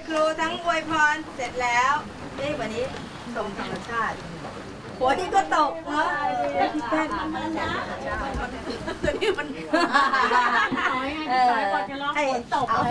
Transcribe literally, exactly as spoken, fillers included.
ครูทั้งอวยพรเสร็จแล้วนี่วันนี้ชมธรรมชาติฝนก็ตกเนาะพี่แป้งตัวนี้มันเออให้